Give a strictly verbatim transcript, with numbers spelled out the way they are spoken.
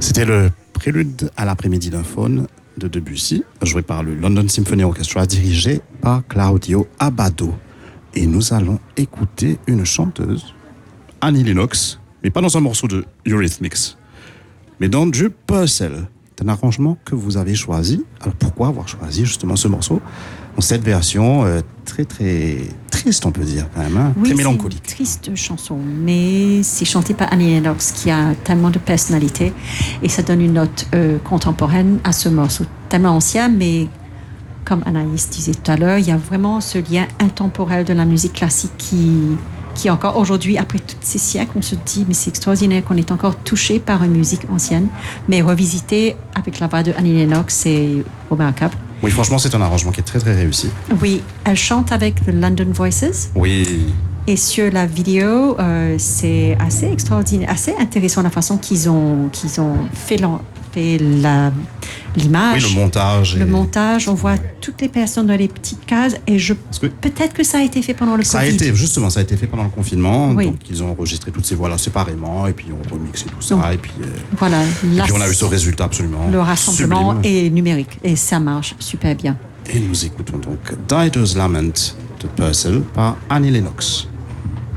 C'était le prélude à l'après-midi d'un faune de Debussy, joué par le London Symphony Orchestra, dirigé par Claudio Abbado. Et nous allons écouter une chanteuse, Annie Lennox, mais pas dans un morceau de Eurythmics, mais dans du Purcell. C'est un arrangement que vous avez choisi. Alors pourquoi avoir choisi justement ce morceau dans cette version euh, très très triste, on peut dire quand même, hein, oui, très mélancolique. C'est une triste chanson, mais c'est chanté par Annie Lennox qui a tellement de personnalité et ça donne une note euh, contemporaine à ce morceau, tellement ancien, mais comme Anaïs disait tout à l'heure, il y a vraiment ce lien intemporel de la musique classique qui, qui encore aujourd'hui, après tous ces siècles, on se dit, mais c'est extraordinaire qu'on est encore touché par une musique ancienne, mais revisité avec la voix de Annie Lennox, c'est remarquable. Oui, franchement, c'est un arrangement qui est très très réussi. Oui, elle chante avec The London Voices. Oui. Et sur la vidéo, euh, c'est assez extraordinaire, assez intéressant la façon qu'ils ont, qu'ils ont fait, fait la, l'image. Oui, le montage. Le et... montage, on voit toutes les personnes dans les petites cases et je... que... peut-être que ça a été fait pendant le ça Covid. A été, justement, ça a été fait pendant le confinement. Oui. Donc, ils ont enregistré toutes ces voix-là séparément et puis on remixé tout ça. Donc, et puis, euh... voilà, et puis on a eu ce résultat absolument le rassemblement sublime. est numérique et ça marche super bien. Et nous écoutons donc Dider's Lament de Purcell par Annie Lennox.